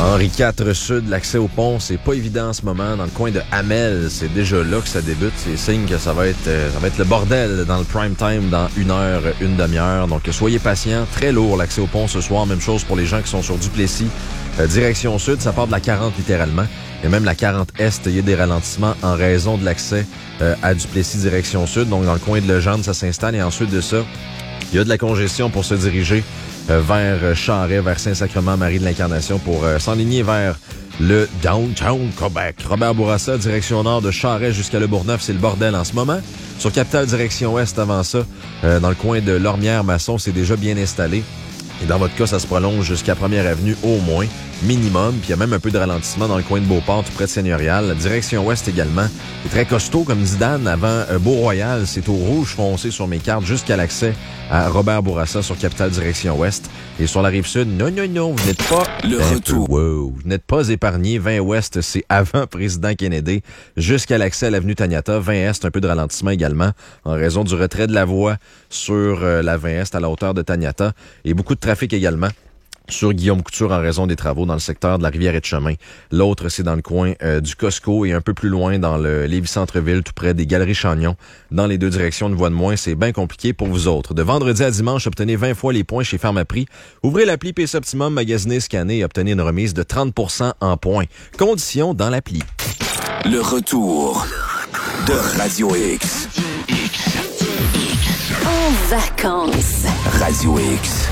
Henri IV Sud, l'accès au pont, c'est pas évident en ce moment. Dans le coin de Hamel, c'est déjà là que ça débute. C'est signe que ça va être le bordel dans le prime time dans 1 heure, une demi-heure. Donc, soyez patients. Très lourd l'accès au pont ce soir. Même chose pour les gens qui sont sur Duplessis. Direction sud, ça part de la 40 littéralement. Et même la 40 Est, il y a des ralentissements en raison de l'accès à Duplessis direction sud. Donc, dans le coin de Legendre, ça s'installe. Et ensuite de ça, il y a de la congestion pour se diriger vers Charest, vers Saint-Sacrement, Marie de l'Incarnation pour s'enligner vers le downtown Québec. Robert Bourassa, direction nord de Charest jusqu'à Le Bourgneuf, c'est le bordel en ce moment. Sur Capitale, direction ouest avant ça, dans le coin de Lormière-Masson, c'est déjà bien installé. Et dans votre cas, ça se prolonge jusqu'à 1er Avenue au moins, minimum. Puis il y a même un peu de ralentissement dans le coin de Beauport, tout près de Seigneurial. La direction ouest également. C'est très costaud, comme dit Dan, avant Beau-Royal. C'est au rouge foncé sur mes cartes jusqu'à l'accès à Robert Bourassa sur Capitale direction ouest. Et sur la rive sud, non, vous n'êtes pas... Le retour. Vous n'êtes pas épargné. 20 ouest, c'est avant Président Kennedy, jusqu'à l'accès à l'avenue Taniata. 20 est, un peu de ralentissement également, en raison du retrait de la voie sur la 20 est à la hauteur de Taniata. Et beaucoup de trafic également sur Guillaume Couture en raison des travaux dans le secteur de la Rivière-et-Chemin. L'autre, c'est dans le coin du Costco et un peu plus loin dans le Lévis-Centreville, tout près des Galeries Chagnon. Dans les deux directions, une voie de moins, c'est bien compliqué pour vous autres. De vendredi à dimanche, obtenez 20 fois les points chez Pharmaprix. Ouvrez l'appli PC Optimum, magasinez, scannez et obtenez une remise de 30% en points. Conditions dans l'appli. Le retour de Radio X. En vacances. Radio X.